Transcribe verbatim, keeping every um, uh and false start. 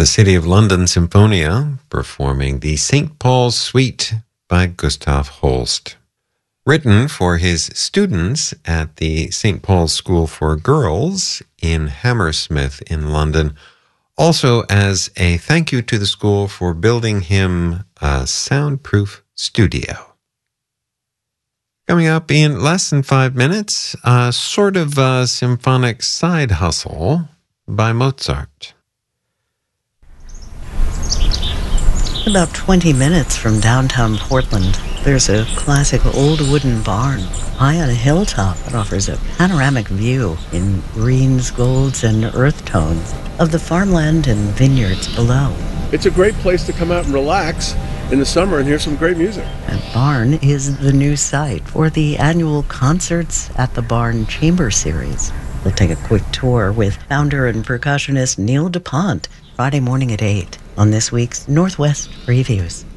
the City of London Symphonia performing the Saint Paul's Suite by Gustav Holst. Written for his students at the Saint Paul's School for Girls in Hammersmith in London, also as a thank you to the school for building him a soundproof studio. Coming up in less than five minutes, a sort of a symphonic side hustle by Mozart. About twenty minutes from downtown Portland, there's a classic old wooden barn high on a hilltop that offers a panoramic view in greens, golds, and earth tones of the farmland and vineyards below. It's a great place to come out and relax in the summer and hear some great music. That barn is the new site for the annual Concerts at the Barn Chamber Series. We'll take a quick tour with founder and percussionist Neil DuPont Friday morning at eight on this week's Northwest Previews.